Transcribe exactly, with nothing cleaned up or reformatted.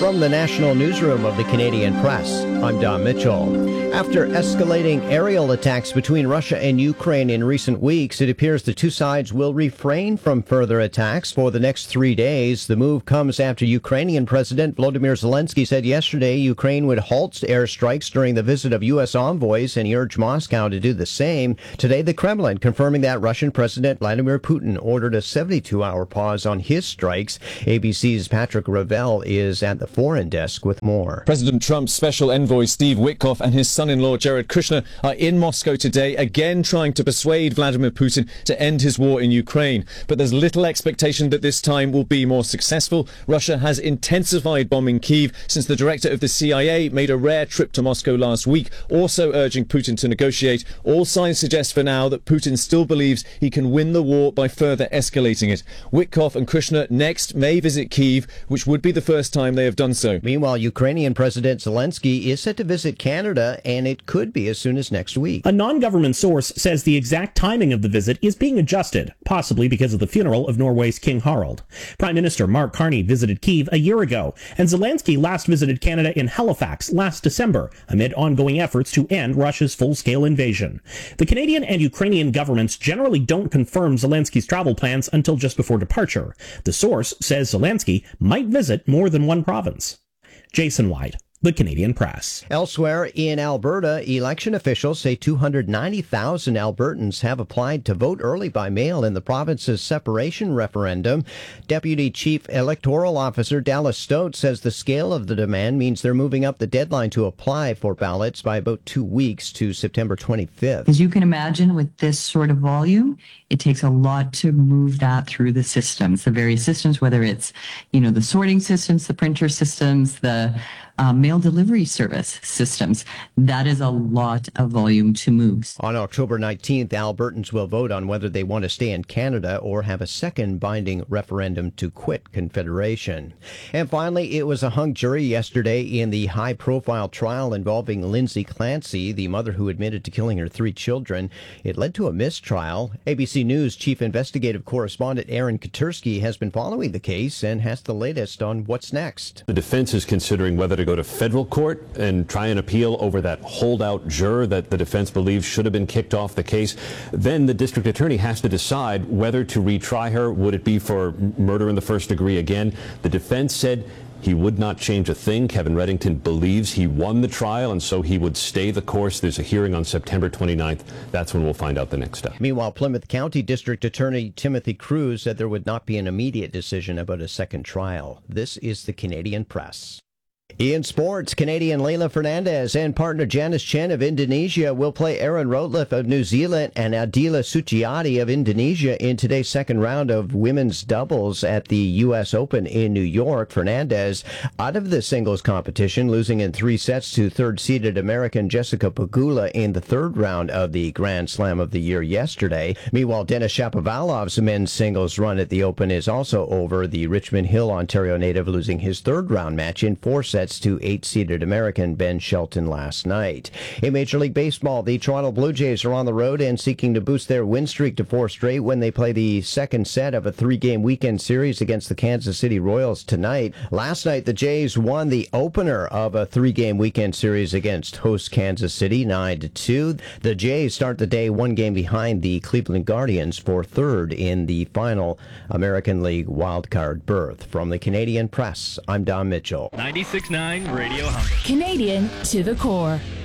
From the National Newsroom of the Canadian Press, I'm Don Mitchell. After escalating aerial attacks between Russia and Ukraine in recent weeks, it appears the two sides will refrain from further attacks for the next three days. The move comes after Ukrainian President Volodymyr Zelensky said yesterday Ukraine would halt airstrikes during the visit of U S envoys, and he urged Moscow to do the same. Today, the Kremlin confirming that Russian President Vladimir Putin ordered a seventy-two hour pause on his strikes. A B C's Patrick Ravel is at the foreign desk with more. President Trump's special envoy Steve Witkoff and his son-in-law Jared Kushner are in Moscow today, again trying to persuade Vladimir Putin to end his war in Ukraine. But there's little expectation that this time will be more successful. Russia has intensified bombing Kyiv since the director of the C I A made a rare trip to Moscow last week, also urging Putin to negotiate. All signs suggest for now that Putin still believes he can win the war by further escalating it. Witkoff and Kushner next may visit Kyiv, which would be the first time they have done so. Meanwhile, Ukrainian President Zelensky is set to visit Canada, and it could be as soon as next week. A non-government source says the exact timing of the visit is being adjusted, possibly because of the funeral of Norway's King Harald. Prime Minister Mark Carney visited Kyiv a year ago, and Zelensky last visited Canada in Halifax last December, amid ongoing efforts to end Russia's full-scale invasion. The Canadian and Ukrainian governments generally don't confirm Zelensky's travel plans until just before departure. The source says Zelensky might visit more than one province. Jason White, The Canadian Press. Elsewhere in Alberta, election officials say two hundred ninety thousand Albertans have applied to vote early by mail in the province's separation referendum. Deputy Chief Electoral Officer Dallas Stout says the scale of the demand means they're moving up the deadline to apply for ballots by about two weeks to September twenty-fifth. As you can imagine, with this sort of volume, it takes a lot to move that through the systems, the various systems, whether it's, you know, the sorting systems, the printer systems, the Uh, mail delivery service systems. That is a lot of volume to move. On October nineteenth, Albertans will vote on whether they want to stay in Canada or have a second binding referendum to quit Confederation. And finally, it was a hung jury yesterday in the high-profile trial involving Lindsay Clancy, the mother who admitted to killing her three children. It led to a mistrial. A B C News Chief Investigative Correspondent Aaron Katersky has been following the case and has the latest on what's next. The defense is considering whether to go to federal court and try and appeal over that holdout juror that the defense believes should have been kicked off the case. Then the district attorney has to decide whether to retry her. Would it be for murder in the first degree again? The defense said he would not change a thing. Kevin Reddington believes he won the trial, and so he would stay the course. There's a hearing on September twenty-ninth. That's when we'll find out the next step. Meanwhile, Plymouth County District Attorney Timothy Cruz said there would not be an immediate decision about a second trial. This is the Canadian Press. In sports, Canadian Leylah Fernandez and partner Janice Chen of Indonesia will play Erin Routliffe of New Zealand and Adila Suciati of Indonesia in today's second round of women's doubles at the U S Open in New York. Fernandez out of the singles competition, losing in three sets to third-seeded American Jessica Pegula in the third round of the Grand Slam of the year yesterday. Meanwhile, Denis Shapovalov's men's singles run at the Open is also over. The Richmond Hill, Ontario native losing his third round match in four sets to eight-seeded American Ben Shelton last night. In Major League Baseball, the Toronto Blue Jays are on the road and seeking to boost their win streak to four straight when they play the second set of a three-game weekend series against the Kansas City Royals tonight. Last night, the Jays won the opener of a three-game weekend series against host Kansas City, nine to two. The Jays start the day one game behind the Cleveland Guardians for third in the final American League wildcard berth. From the Canadian Press, I'm Don Mitchell. ninety-six point nine Radio Humber. Canadian to the core.